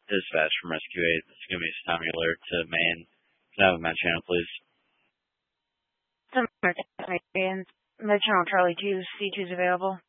Dispatch from Rescue 8. This is going to be Tommy Alert to Maine. Can I have a med channel, please? Med channel Charlie 2, C2 is available.